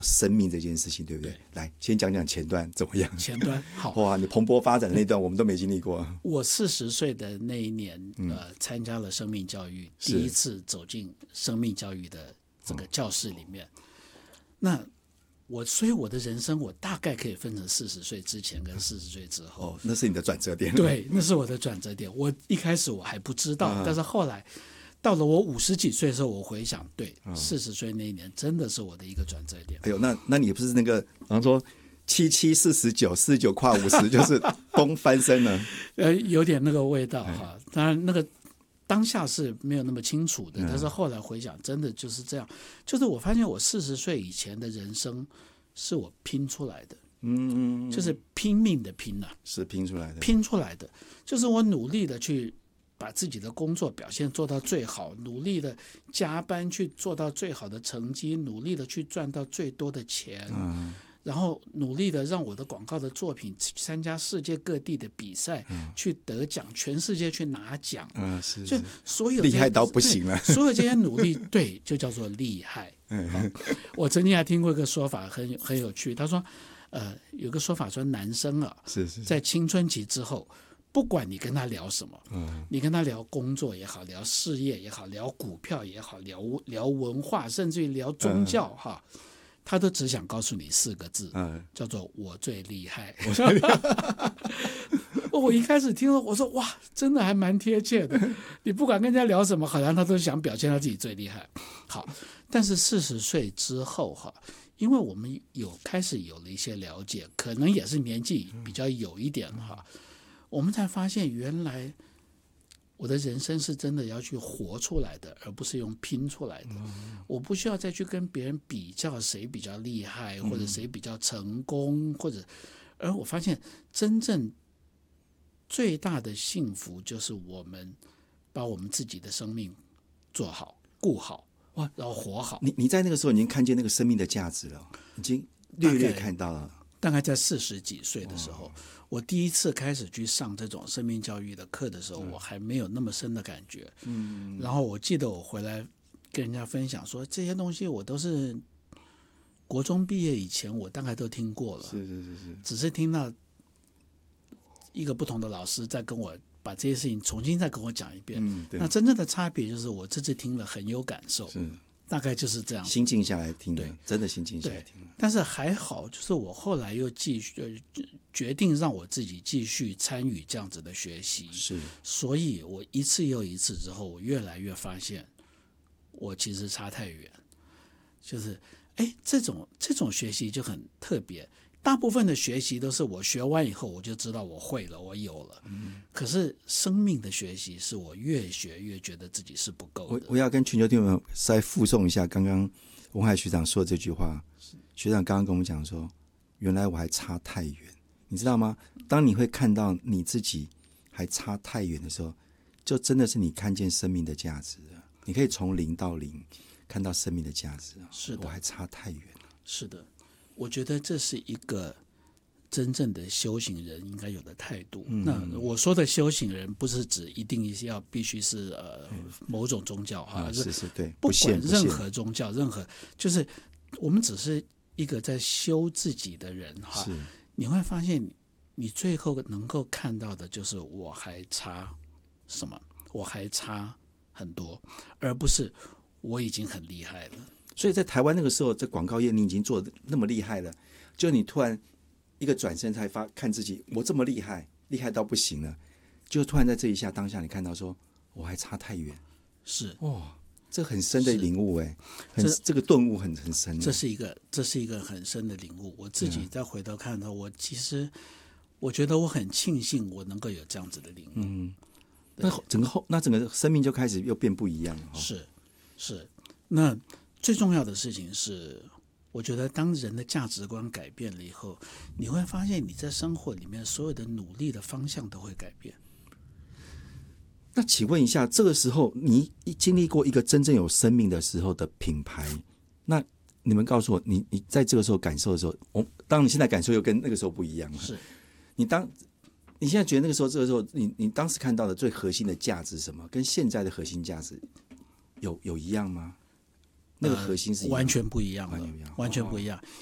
生命这件事情，对不对？来，先讲讲前段怎么样？ 前端好， 哇，你蓬勃发展的那段我们都没经历过。 我40岁的那一年，参加了生命教育，第一次走进生命教育的这个教室里面。那所以我的人生，我大概可以分成40岁之前跟40岁之后。 那是你的转折点。 对，那是我的转折点。我一开始我还不知道，但是后来到了我50几岁的时候，我回想，对，40岁那一年真的是我的一个转折点。 哎呦，那你不是那个，好像说7749跨50，就是风翻身了。 有点那个味道哈。当然那个当下是没有那么清楚的，但是后来回想，真的就是这样。就是我发现我40岁以前的人生是我拼出来的。就是拼命的拼啊， 是拼出来的， 拼出来的，就是我努力的去把自己的工作表现做到最好，努力的加班去做到最好的成绩，努力的去赚到最多的钱，然后努力的让我的广告的作品参加世界各地的比赛，去得奖，全世界去拿奖， 是就所有厉害到不行了。 所有这些努力，对，就叫做厉害。我曾经还听过一个说法，很有趣，他说，有个说法说，男生啊，在青春期之后，不管你跟他聊什么，你跟他聊工作也好，聊事业也好，聊股票也好，聊文化，甚至于聊宗教哈，他都只想告诉你4个字，叫做我最厉害。我一开始听了，我说哇，真的还蛮贴切的。你不管跟人家聊什么，好像他都想表现他自己最厉害。好，但是40岁之后哈，因为我们开始有了一些了解，可能也是年纪比较有一点哈，我们才发现原来我的人生是真的要去活出来的，而不是用拼出来的。我不需要再去跟别人比较谁比较厉害，或者谁比较成功，而我发现真正最大的幸福就是我们把我们自己的生命做好、顾好，然后活好。 你在那个时候已经看见那个生命的价值了，已经略看到了。 大概在40几岁的时候，我第一次开始去上这种生命教育的课的时候，我还没有那么深的感觉。然后我记得我回来跟人家分享说，这些东西我都是国中毕业以前我大概都听过了， 是， 只是听到一个不同的老师在跟我把这些事情重新再跟我讲一遍。那真正的差别就是我这次听了很有感受，大概就是这样， 心静下来听的，真的心静下来听了。 但是还好，就是我后来又继续决定让我自己继续参与这样子的学习，所以我一次又一次之后，我越来越发现我其实差太远。就是这种学习就很特别。大部分的学习都是我学完以后我就知道我会了，我有了。可是生命的学习是我越学越觉得自己是不够的。 我要跟全球听众们再附送一下刚刚文海学长说的这句话。学长刚刚跟我们讲说，原来我还差太远，你知道吗？当你会看到你自己还差太远的时候，就真的是你看见生命的价值了。你可以从0到0看到生命的价值。 是的， 我还差太远了。 是的，我觉得这是一个真正的修行人应该有的态度。那我说的修行人不是指一定必须是某种宗教哈， 是对， 不管任何宗教，就是我们只是一个在修自己的人哈。你会发现你最后能够看到的就是我还差什么，我还差很多，而不是我已经很厉害了。 所以在台湾那个时候，在广告业你已经做得那么厉害了，就你突然一个转身才看自己，我这么厉害到不行了，就突然在这一下当下，你看到说我还差太远。 是这很深的领悟这个顿悟很深。 这是一个很深的领悟。我自己再回头看到，我觉得我很庆幸我能够有这样子的领悟。 那整个生命就开始又变不一样了。 是。那最重要的事情是，我觉得当人的价值观改变了以后，你会发现你在生活里面所有的努力的方向都会改变。 那请问一下，这个时候你经历过一个真正有生命的时候的品牌，那你们告诉我，你在这个时候感受的时候，当然你现在感受又跟那个时候不一样了。 是你现在觉得那个时候这个时候你当时看到的最核心的价值是什么？跟现在的核心价值有一样吗？ 那个核心是一样的完全不一样的完全不一样， 完全不一样。